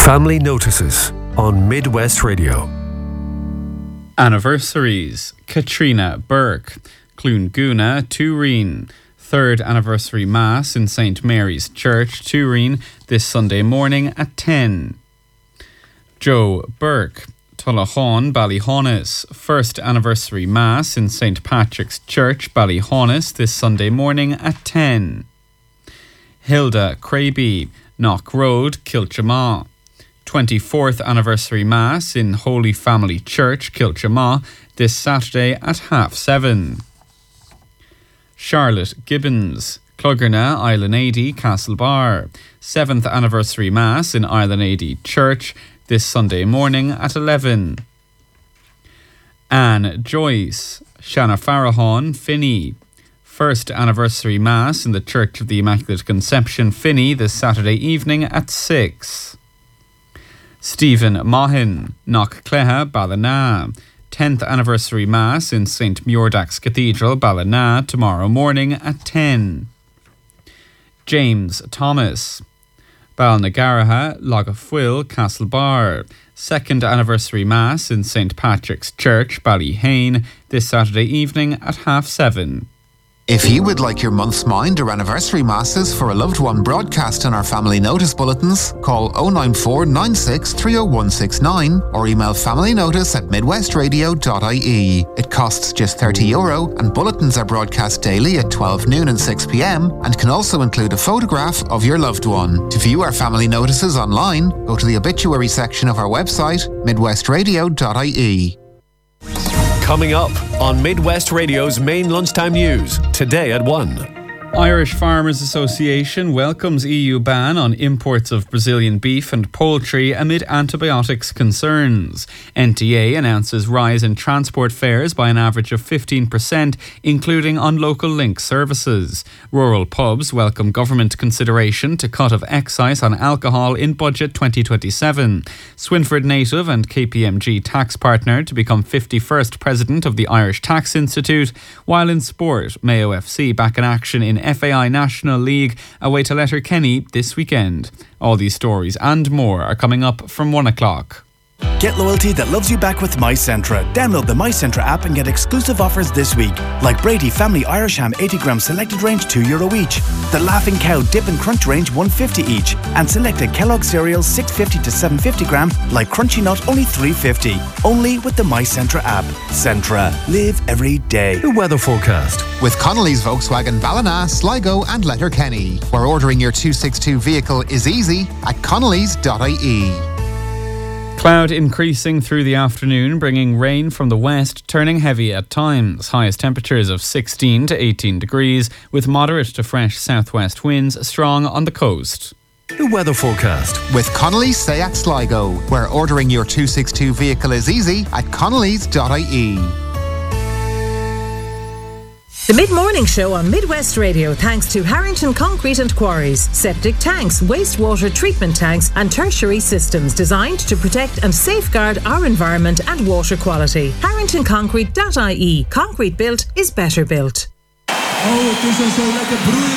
Family Notices on Midwest Radio. Anniversaries: Katrina Burke, Clúngúna, Turin. Third anniversary Mass in St Mary's Church, Turin, this Sunday morning at 10. Joe Burke, Tullahawn, Ballyhaunis. First anniversary Mass in St Patrick's Church, Ballyhaunis, this Sunday morning at 10. Hilda Craby, Knock Road, Kilchamaw. 24th anniversary Mass in Holy Family Church, Kilchamaw, this Saturday at 7:30. Charlotte Gibbons, Clogherna, Island Castlebar. 7th anniversary Mass in Island Church, this Sunday morning at 11. Anne Joyce, Shanna Farahon, Finney. First anniversary Mass in the Church of the Immaculate Conception, Finney, this Saturday evening at 6. Stephen Mahin, Knockcleha, Ballina. 10th anniversary Mass in St Muirdax Cathedral, Ballina, tomorrow morning at 10. James Thomas, Balnagaraha, Logafuil, Castlebar. 2nd anniversary Mass in St Patrick's Church, Ballyhane, this Saturday evening at 7:30. If you would like your month's mind or anniversary masses for a loved one broadcast on our family notice bulletins, call 094 96 30169 or email familynotice@midwestradio.ie. It costs just €30 and bulletins are broadcast daily at 12 noon and 6 p.m. and can also include a photograph of your loved one. To view our family notices online, go to the obituary section of our website, midwestradio.ie. Coming up on Midwest Radio's main lunchtime news, today at 1. Irish Farmers Association welcomes EU ban on imports of Brazilian beef and poultry amid antibiotics concerns. NTA announces rise in transport fares by an average of 15%, including on local link services. Rural pubs welcome government consideration to cut of excise on alcohol in Budget 2027. Swinford native and KPMG tax partner to become 51st president of the Irish Tax Institute, while in sport, Mayo FC back in action in FAI National League away to Letterkenny this weekend. All these stories and more are coming up from 1 o'clock. Get loyalty that loves you back with MyCentra. Download the MyCentra app and get exclusive offers this week, like Brady Family Irish Ham 80 gram selected range €2 each, the Laughing Cow Dip and Crunch range $1.50 each, and selected Kellogg cereals $6.50 to $7.50 gram, like Crunchy Nut only $3.50. Only with the MyCentra app. Centra. Live every day. The weather forecast with Connolly's Volkswagen Ballina, Sligo and Letterkenny, where ordering your 262 vehicle is easy at connellys.ie. Cloud increasing through the afternoon, bringing rain from the west, turning heavy at times. Highest temperatures of 16 to 18 degrees, with moderate to fresh southwest winds strong on the coast. The weather forecast with Connolly's Seat Sligo, where ordering your 262 vehicle is easy at connellys.ie. The Mid-Morning Show on Midwest Radio, thanks to Harrington Concrete and Quarries. Septic tanks, wastewater treatment tanks and tertiary systems designed to protect and safeguard our environment and water quality. HarringtonConcrete.ie. Concrete built is better built.